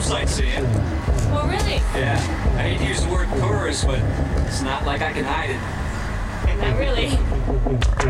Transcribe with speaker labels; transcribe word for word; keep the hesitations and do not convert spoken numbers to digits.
Speaker 1: I'm sightseeing.
Speaker 2: Well, really?
Speaker 1: Yeah. I hate to use the word tourist, but it's not like I can hide it.
Speaker 2: Not really.